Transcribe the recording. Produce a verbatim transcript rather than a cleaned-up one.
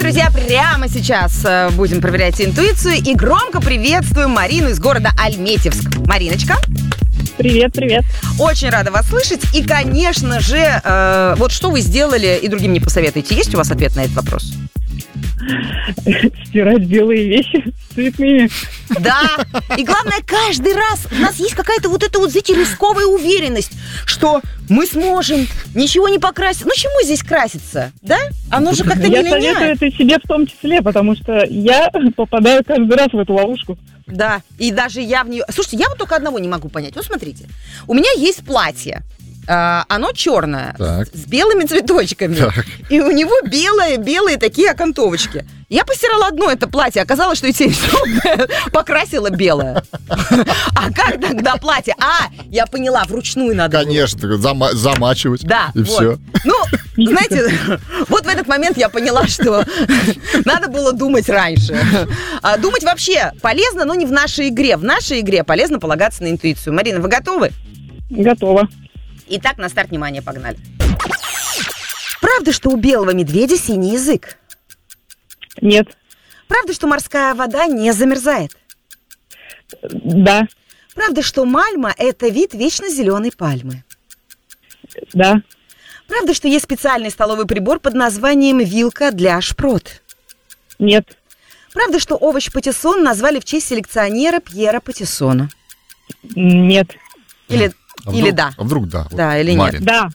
друзья, прямо сейчас будем проверять интуицию и громко приветствуем Марину из города Альметьевск. Мариночка. Привет, привет. Очень рада вас слышать. И, конечно же, э, вот что вы сделали и другим не посоветуете? Есть у вас ответ на этот вопрос? Стирать белые вещи цветными. Да. И главное, каждый раз у нас есть какая-то вот эта вот, знаете, рисковая уверенность, что мы сможем, ничего не покрасить. Ну, чему здесь краситься, да? Оно же как-то не Я линяет. советую это себе в том числе, потому что я попадаю каждый раз в эту ловушку. Да, и даже я в нее... Слушайте, я вот только одного не могу понять. Вот смотрите, у меня есть платье. Uh, оно черное, так. с, с белыми цветочками. Так. И у него белые-белые такие окантовочки. Я постирала одно это платье, оказалось, что и тень покрасила белое. А как тогда платье? А, я поняла, вручную надо. Конечно, зама- замачивать. Да, и вот. все. Ну, знаете, вот в этот момент я поняла, что надо было думать раньше. А, думать вообще полезно, но не в нашей игре. В нашей игре полезно полагаться на интуицию. Марина, вы готовы? Готова. Итак, на старт, внимание, погнали. Правда, что у белого медведя синий язык? Нет. Правда, что морская вода не замерзает? Да. Правда, что мальма – это вид вечно зеленой пальмы? Да. Правда, что есть специальный столовый прибор под названием вилка для шпрот? Нет. Правда, что овощ патиссон назвали в честь селекционера Пьера Патиссона? Нет. Или... А вдруг, или да? А вдруг да? Да, вот, или Марин. нет? Да.